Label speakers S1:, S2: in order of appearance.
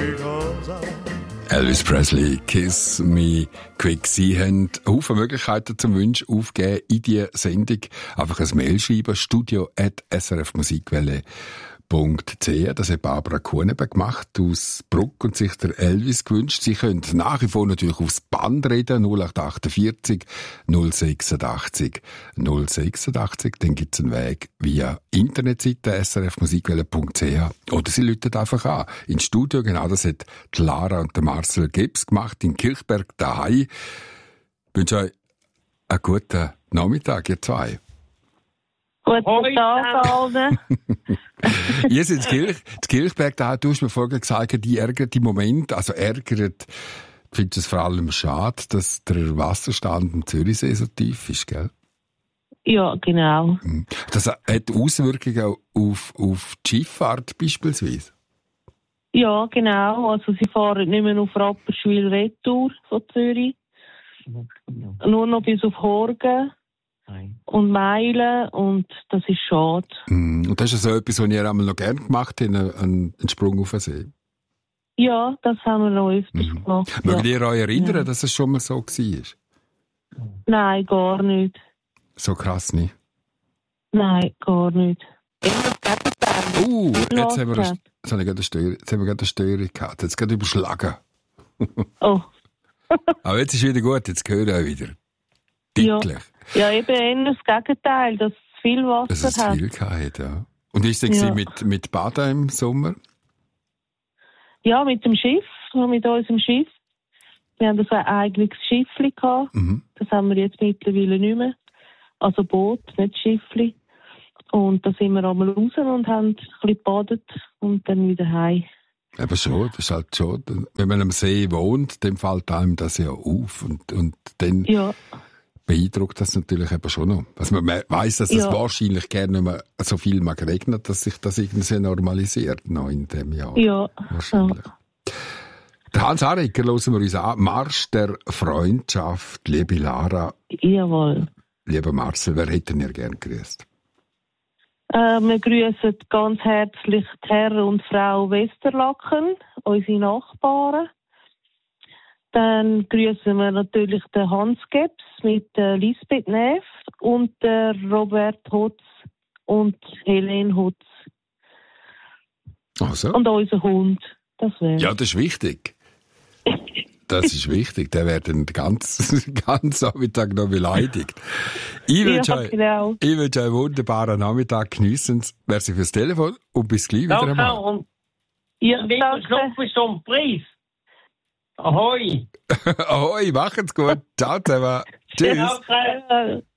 S1: Elvis Presley, Kiss Me Quick. Sie haben Haufen Möglichkeiten zum Wunsch aufgeben in die Sendung. Einfach ein Mail schreiben, studio@srfmusikwelle.ch. Das hat Barbara Kuhneben gemacht aus Bruck und sich der Elvis gewünscht. Sie können nach wie vor natürlich aufs Band reden, 0848 086 086. Dann gibt es einen Weg via Internetseite srfmusikwelle.ch oder Sie rufen einfach an. Ins Studio, genau das hat die Lara und der Marcel Gebs gemacht, in Kilchberg daheim. Ich wünsche euch einen guten Nachmittag, ihr zwei.
S2: Guten Tag, alle.
S1: Ihr seid in Kilchberg da, du hast mir vorher gesagt, die ärgert im Moment, findest du es vor allem schade, dass der Wasserstand im Zürichsee so tief ist, gell?
S2: Ja, genau.
S1: Das hat Auswirkungen auf die Schifffahrt beispielsweise?
S2: Ja, genau. Also sie fahren nicht mehr auf Rapperswil Retour von Zürich. Nur noch bis auf Horgen und Meilen, und das ist schade.
S1: Und das ist so etwas, was ihr einmal noch gerne gemacht habt, einen Sprung auf den See?
S2: Ja, das haben wir noch öfters gemacht.
S1: Mögt ihr euch erinnern, dass es schon mal so war?
S2: Nein, gar nicht.
S1: So krass nicht?
S2: Nein, gar nicht.
S1: Jetzt haben wir gerade eine Störung gehabt. Jetzt gerade überschlagen.
S2: Oh.
S1: Aber jetzt ist wieder gut, jetzt höre ich auch wieder. Deutlich.
S2: Ja, eben eher das Gegenteil, dass es viel Wasser
S1: dass es
S2: hat.
S1: Viel gehabt, ja. Und wie war es mit Baden im Sommer?
S2: Ja, mit dem Schiff, mit unserem Schiff. Wir haben ein eigenes Schiffli gehabt. Das haben wir jetzt mittlerweile nicht mehr. Also Boot, nicht Schiffli. Und da sind wir einmal raus und haben ein bisschen gebadet und dann wieder heim.
S1: Aber schon, das ist halt schon. Wenn man am See wohnt, dann fällt einem das ja auf. Und dann beeindruckt das natürlich eben schon noch. Also man weiss, dass es wahrscheinlich gerne nicht mehr so viel mag regnet, dass sich das irgendwie normalisiert noch in dem Jahr. Ja. Wahrscheinlich. Ja. Der Hans Arecker hören wir uns an. Marsch der Freundschaft, liebe Lara.
S2: Jawohl.
S1: Lieber Marcel, wer hätten ihr gern gegrüßt?
S2: Wir grüßen ganz herzlich die Herr und Frau Westerlaken, unsere Nachbarn. Dann grüßen wir natürlich den Hans Gebs mit Lisbeth Neff und Robert Hotz und Helene Hotz.
S1: Also.
S2: Und unser Hund. Das wäre.
S1: Ja, das ist wichtig. Das ist wichtig. Der wird den ganzen Nachmittag noch beleidigt. Ich wünsche euch einen wunderbaren Nachmittag. Geniessen Sie. Merci fürs Telefon und bis gleich wieder einmal.
S3: Ja, der Knopf ist zum Preis. Ahoi!
S1: Ahoi, machen's gut. Ciao zusammen. Tschüss.
S2: Genau.